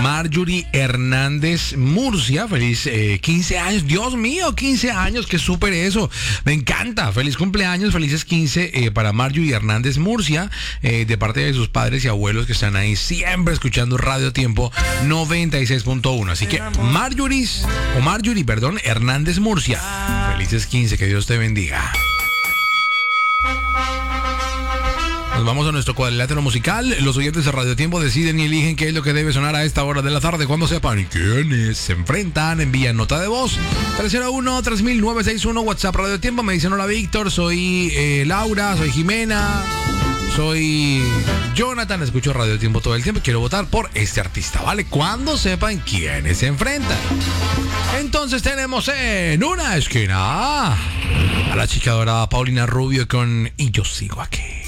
Marjorie Hernández Murcia. Feliz 15 años. Dios mío, 15 años. Que súper eso. Me encanta. Feliz cumpleaños. Felices 15 para Marjorie Hernández Murcia. De parte de sus padres y abuelos que están ahí siempre escuchando Radio Tiempo 96.1. Así que Marjorie, Hernández Murcia. Felices 15. Que Dios te bendiga. Nos vamos a nuestro cuadrilátero musical. Los oyentes de Radio Tiempo deciden y eligen qué es lo que debe sonar a esta hora de la tarde. Cuando sepan quiénes se enfrentan, envían nota de voz 301-3961 WhatsApp Radio Tiempo. Me dicen: hola Víctor, soy Laura, soy Jimena, soy Jonathan, escucho Radio Tiempo todo el tiempo, quiero votar por este artista, ¿vale? Cuando sepan quiénes se enfrentan. Entonces tenemos en una esquina a la chica dorada Paulina Rubio con Y yo sigo aquí.